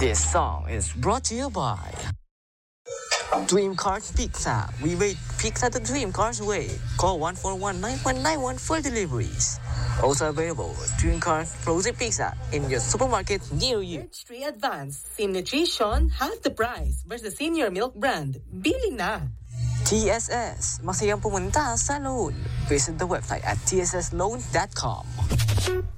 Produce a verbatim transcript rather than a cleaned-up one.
This song is brought to you by Dream Cars Pizza. We made pizza the Dream Cars way. Call one four one nine one nine one for deliveries. Also available, Dream Cars Frozen Pizza in your supermarket near you. Birch Tree Advance. Same nutrition, half the price versus Senior Milk brand. Bili na! T S S. Masayang pumunta sa loan. Visit the website at t s s loan dot com.